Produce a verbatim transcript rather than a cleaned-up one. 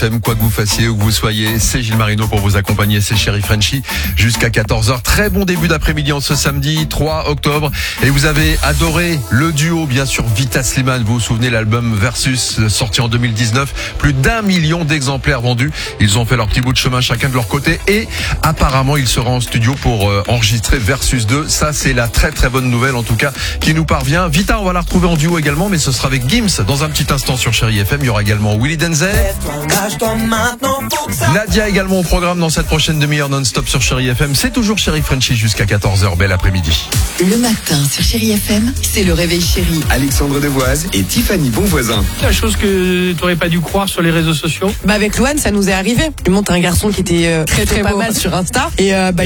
Quoi que vous fassiez, où que vous soyez, c'est Gilles Marino pour vous accompagner, c'est Chéri Frenchy jusqu'à quatorze heures. Très bon début d'après-midi en ce samedi trois octobre. Et vous avez adoré le duo, bien sûr, Vita Slimane. Vous vous souvenez, l'album Versus, sorti en deux mille dix-neuf. Plus d'un million d'exemplaires vendus. Ils ont fait leur petit bout de chemin chacun de leur côté. Et apparemment, ils seront en studio pour euh, enregistrer Versus deux. Ça, c'est la très très bonne nouvelle, en tout cas, qui nous parvient. Vita, on va la retrouver en duo également, mais ce sera avec Gims dans un petit instant sur Chéri F M. Il y aura également Willy Denzel. Nadia également au programme dans cette prochaine demi-heure non-stop sur Chéri F M. C'est toujours Chéri Frenchy jusqu'à quatorze heures. Bel après-midi. Le matin sur Chéri F M, c'est le réveil chéri. Alexandre Devoise et Tiffany Bonvoisin. La chose que tu n'aurais pas dû croire sur les réseaux sociaux. Bah avec Loane, ça nous est arrivé. Il montre un garçon qui était euh, très très, très pas mal sur Insta et euh, bah,